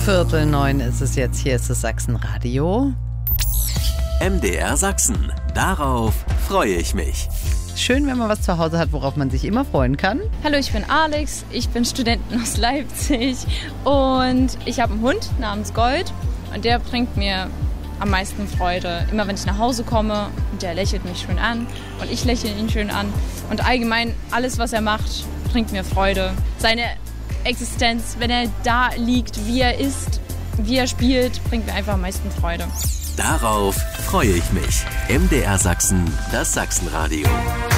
8:45 ist es jetzt. Hier ist das Sachsenradio. MDR Sachsen. Darauf freue ich mich. Schön, wenn man was zu Hause hat, worauf man sich immer freuen kann. Hallo, ich bin Alex, ich bin Studentin aus Leipzig und ich habe einen Hund namens Gold und der bringt mir am meisten Freude. Immer wenn ich nach Hause komme, der lächelt mich schön an und ich lächle ihn schön an. Und allgemein alles, was er macht, bringt mir Freude. Seine Existenz, wenn er da liegt, wie er ist, wie er spielt, bringt mir einfach am meisten Freude. Darauf freue ich mich. MDR Sachsen, das Sachsenradio.